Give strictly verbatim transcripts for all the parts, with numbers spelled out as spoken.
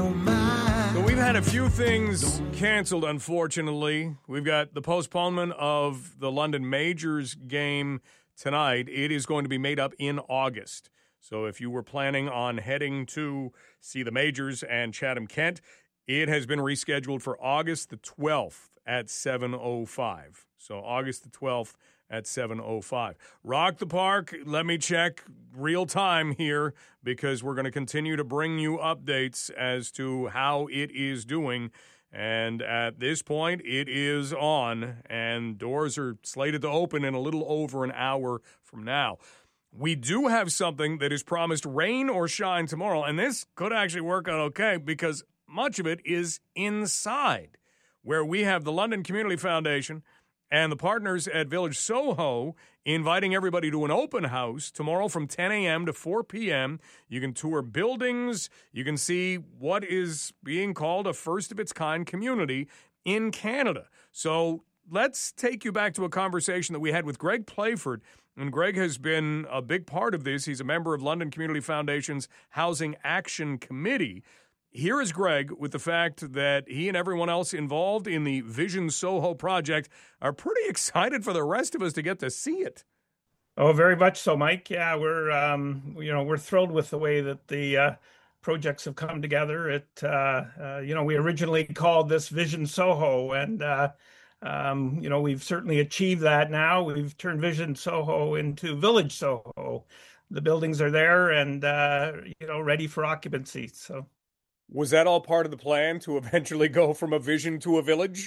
So we've had a few things canceled, unfortunately. We've got the postponement of the London Majors game tonight. It is going to be made up in August. So if you were planning on heading to see the Majors and Chatham-Kent, it has been rescheduled for August the twelfth at seven oh five. So August the twelfth at seven oh five. Rock the Park, let me check real time here because we're going to continue to bring you updates as to how it is doing. And at this point, it is on, and doors are slated to open in a little over an hour from now. We do have something that is promised rain or shine tomorrow, and this could actually work out okay because much of it is inside, where we have the London Community Foundation and the partners at Village Soho inviting everybody to an open house tomorrow from ten a.m. to four p.m. You can tour buildings. You can see what is being called a first-of-its-kind community in Canada. So let's take you back to a conversation that we had with Greg Playford. And Greg has been a big part of this. He's a member of London Community Foundation's Housing Action Committee. Here is Greg with the fact that he and everyone else involved in the Vision Soho project are pretty excited for the rest of us to get to see it. Oh, very much so, Mike. Yeah, we're um, you know we're thrilled with the way that the uh, projects have come together. It uh, uh, you know we originally called this Vision Soho, and uh, um, you know we've certainly achieved that. Now we've turned Vision Soho into Village Soho. The buildings are there and uh, you know ready for occupancy. So. Was that all part of the plan to eventually go from a vision to a village?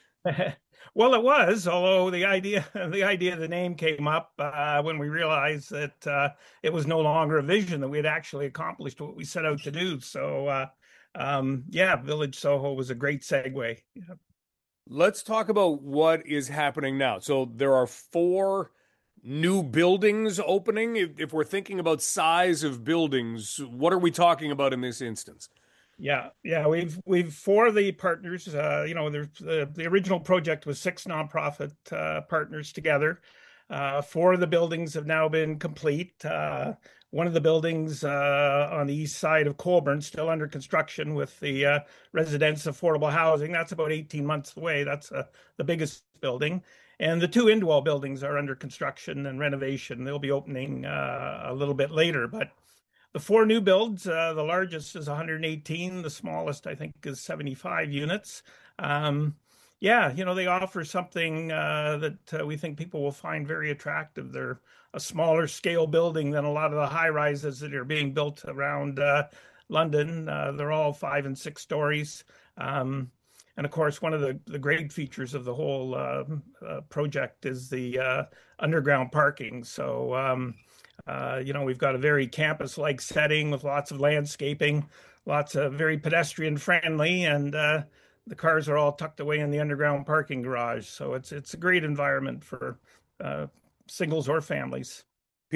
Well, it was, although the idea the idea of the name came up uh, when we realized that uh, it was no longer a vision, that we had actually accomplished what we set out to do. So, uh, um, yeah, Village Soho was a great segue. Yeah. Let's talk about what is happening now. So there are four new buildings opening. If, if we're thinking about size of buildings, what are we talking about in this instance? Yeah, yeah, we've we've four of the partners. Uh, you know, there's uh, the original project was six nonprofit uh, partners together. Uh, four of the buildings have now been complete. Uh, one of the buildings uh, on the east side of Colborne still under construction with the uh, residents affordable housing. That's about eighteen months away. That's uh, the biggest building. And the two Indwell buildings are under construction and renovation. They'll be opening uh, a little bit later, but. The four new builds, uh, the largest is one hundred eighteen. The smallest, I think, is seventy-five units. Um, yeah, you know, they offer something uh, that uh, we think people will find very attractive. They're a smaller scale building than a lot of the high rises that are being built around uh, London. Uh, they're all five and six stories. Um, and of course, one of the, the great features of the whole uh, uh, project is the uh, underground parking. So, um, Uh, you know, we've got a very campus-like setting with lots of landscaping, lots of very pedestrian friendly, and uh, the cars are all tucked away in the underground parking garage. So it's it's a great environment for uh, singles or families.